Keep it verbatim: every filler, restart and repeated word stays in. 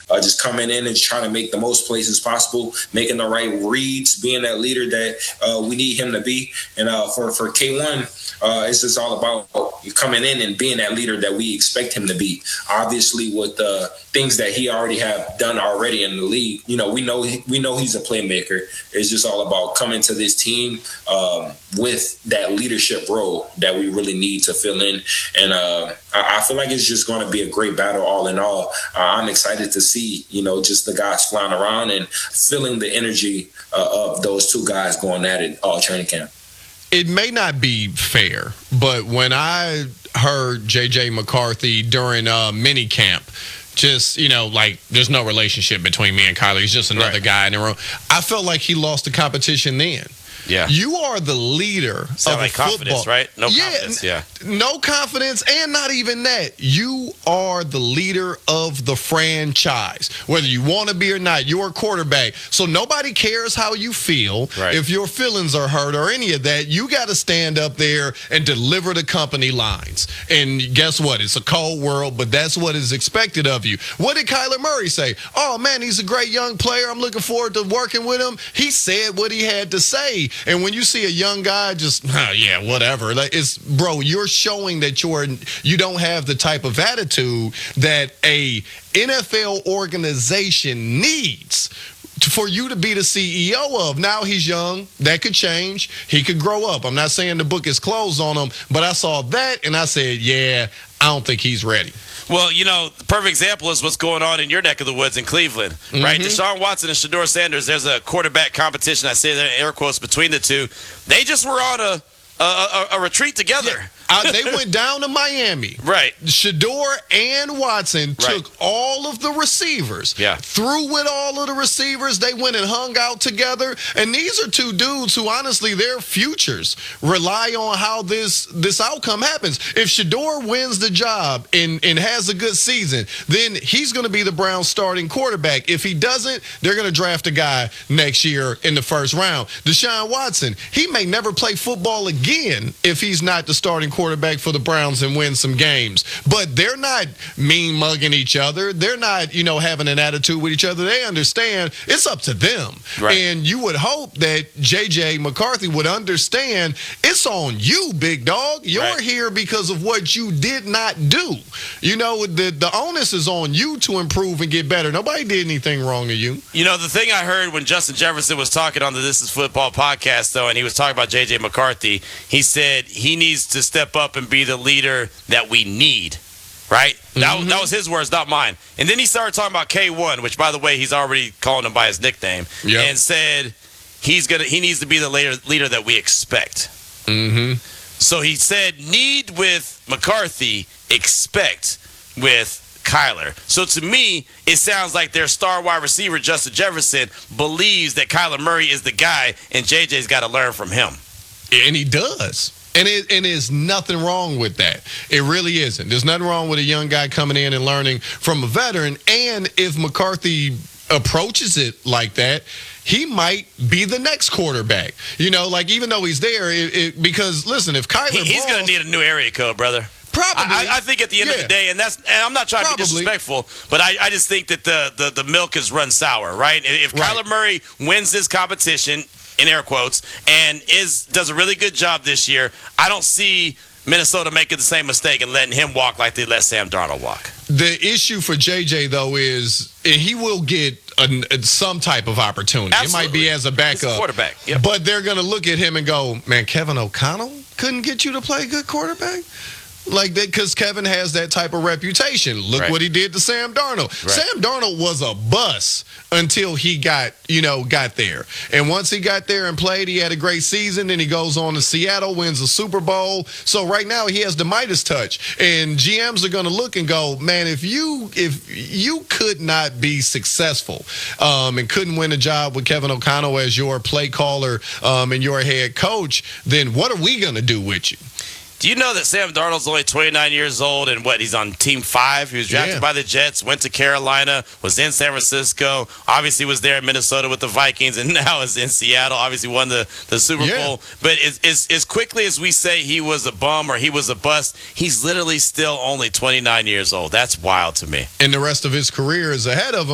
uh, just coming in and trying to make the most plays as possible, making the right reads, being that leader that uh, we need him to be. And uh, for, for K one, uh, it's just all about coming in and being that leader that we expect him to be. Obviously, with the things that he already have done already in the league, you know, we know we know he's a playmaker. It's just all about coming to this team um, with that leadership role that we really need to fill in. And uh, I, I feel like it's just going to be a great battle all in all. Uh, I'm excited to see, you know, just the guys flying around and feeling the energy uh, of those two guys going at it all training camp. It may not be fair, but when I heard J J McCarthy during uh, mini camp, just, you know, like there's no relationship between me and Kyler. He's just another right. guy in the room. I felt like he lost the competition then. Yeah. You are the leader Sound of like a football. confidence, right? No yeah, confidence, yeah. No confidence, and not even that. You are the leader of the franchise. Whether you want to be or not, you're a quarterback. So nobody cares how you feel. Right. If your feelings are hurt or any of that, you got to stand up there and deliver the company lines. And guess what? It's a cold world, but that's what is expected of you. What did Kyler Murray say? Oh, man, he's a great young player. I'm looking forward to working with him. He said what he had to say. And when you see a young guy just, oh, yeah, whatever, like it's, bro, you're showing that you're you don't have the type of attitude that a N F L organization needs for you to be the C E O of. Now he's young. That could change. He could grow up. I'm not saying the book is closed on him, but I saw that and I said, yeah, I don't think he's ready. Well, you know, the perfect example is what's going on in your neck of the woods in Cleveland, mm-hmm. right? Deshaun Watson and Shedeur Sanders, there's a quarterback competition, I say that in air quotes, between the two. They just were on a a, a, a retreat together. Yeah. Uh, they went down to Miami. Right. Shedeur and Watson right. took all of the receivers. Yeah. Through with all of the receivers. They went and hung out together. And these are two dudes who, honestly, their futures rely on how this this outcome happens. If Shedeur wins the job and, and has a good season, then he's going to be the Browns' starting quarterback. If he doesn't, they're going to draft a guy next year in the first round. Deshaun Watson, he may never play football again if he's not the starting quarterback for the Browns and win some games. But they're not mean mugging each other. They're not, you know, having an attitude with each other. They understand it's up to them. Right. And you would hope that J J McCarthy would understand it's on you, big dog. You're right. here because of what you did not do. You know, the, the onus is on you to improve and get better. Nobody did anything wrong to you. You know, the thing I heard when Justin Jefferson was talking on the This Is Football podcast, though, and he was talking about J J McCarthy, he said he needs to step up and be the leader that we need, right? Mm-hmm. That, that was his words, not mine. And then he started talking about K one, which, by the way, he's already calling him by his nickname, yep. and said he's gonna he needs to be the leader, leader that we expect. Mm-hmm. So he said need with McCarthy, expect with Kyler. So to me, it sounds like their star wide receiver, Justin Jefferson, believes that Kyler Murray is the guy, and J J's got to learn from him. And he does. And it and there's nothing wrong with that. It really isn't. There's nothing wrong with a young guy coming in and learning from a veteran. And if McCarthy approaches it like that, he might be the next quarterback. You know, like even though he's there, it, it, because listen, if Kyler, he, he's going to need a new area code, brother. Probably. I, I think at the end yeah. of the day, and that's, and I'm not trying Probably. to be disrespectful, but I, I just think that the, the, the milk has run sour, right? If right. Kyler Murray wins this competition, in air quotes, and is does a really good job this year, I don't see Minnesota making the same mistake and letting him walk like they let Sam Darnold walk. The issue for J J, though, is he will get a, some type of opportunity. Absolutely. It might be as a backup. He's a quarterback. Yep. But they're going to look at him and go, man, Kevin O'Connell couldn't get you to play good quarterback? Like that, because Kevin has that type of reputation. Look right. what he did to Sam Darnold. Right. Sam Darnold was a bus until he got, you know, got there. And once he got there and played, he had a great season. Then he goes on to Seattle, wins the Super Bowl. So right now he has the Midas touch. And G Ms are going to look and go, man, if you if you could not be successful um, and couldn't win a job with Kevin O'Connell as your play caller um, and your head coach, then what are we going to do with you? Do you know that Sam Darnold's only twenty-nine years old and what, he's on team five? He was drafted yeah. by the Jets, went to Carolina, was in San Francisco, obviously was there in Minnesota with the Vikings, and now is in Seattle, obviously won the, the Super yeah. Bowl. But as, as, as quickly as we say he was a bum or he was a bust, he's literally still only twenty-nine years old. That's wild to me. And the rest of his career is ahead of him.